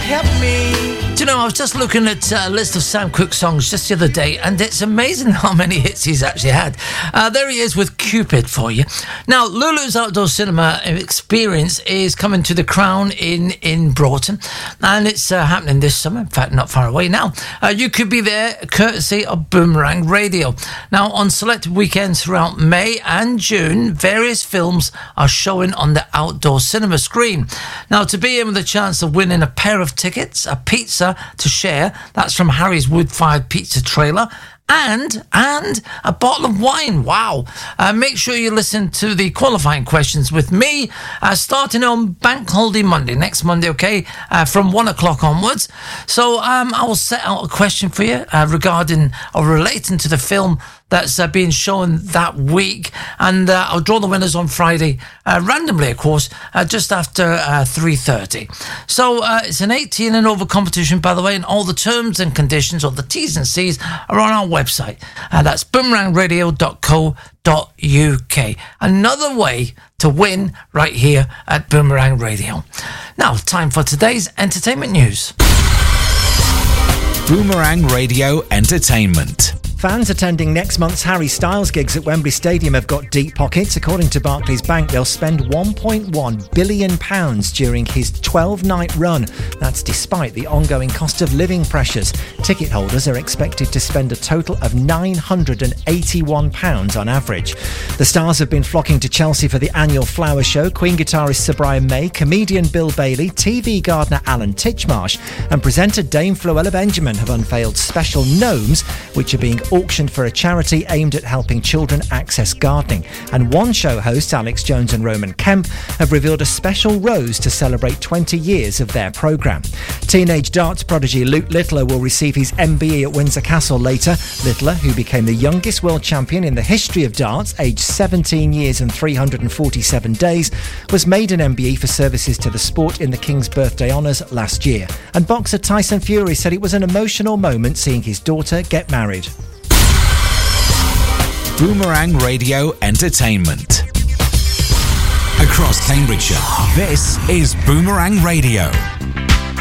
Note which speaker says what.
Speaker 1: help me.
Speaker 2: Do you know, I was just looking at a list of Sam Cooke songs just the other day, and it's amazing how many hits he's actually had. There he is with Cupid for you. Now, Lulu's Outdoor Cinema Experience is coming to the Crown in Broughton, and it's happening this summer, in fact, not far away now. You could be there courtesy of Boomerang Radio. Now, on selected weekends throughout May and June, various films are showing on the outdoor cinema screen. Now, to be in with a chance of winning a pair of tickets, a pizza to share, that's from Harry's Wood-Fired Pizza Trailer, and a bottle of wine. Wow. Make sure you listen to the qualifying questions with me, starting on Bank Holiday Monday, next Monday, okay, from 1 o'clock onwards. So I will set out a question for you regarding or relating to the film that's being shown that week, and I'll draw the winners on Friday, randomly, of course, just after 3:30. So it's an 18 and over competition, by the way, and all the terms and conditions, or the T's and C's, are on our website. That's boomerangradio.co.uk. Another way to win right here at Boomerang Radio. Now, time for today's entertainment news.
Speaker 3: Boomerang Radio Entertainment.
Speaker 4: Fans attending next month's Harry Styles gigs at Wembley Stadium have got deep pockets. According to Barclays Bank, they'll spend £1.1 billion during his 12-night run. That's despite the ongoing cost of living pressures. Ticket holders are expected to spend a total of £981 on average. The stars have been flocking to Chelsea for the annual Flower Show. Queen guitarist Sir Brian May, comedian Bill Bailey, TV gardener Alan Titchmarsh and presenter Dame Floella Benjamin have unveiled special gnomes, which are being auctioned for a charity aimed at helping children access gardening. And one show host, Alex Jones and Roman Kemp, have revealed a special rose to celebrate 20 years of their programme. Teenage darts prodigy Luke Littler will receive his MBE at Windsor Castle later. Littler, who became the youngest world champion in the history of darts, aged 17 years and 347 days, was made an MBE for services to the sport in the King's Birthday Honours last year. And boxer Tyson Fury said it was an emotional moment seeing his daughter get married.
Speaker 3: Boomerang Radio Entertainment. Across Cambridgeshire, this is Boomerang Radio.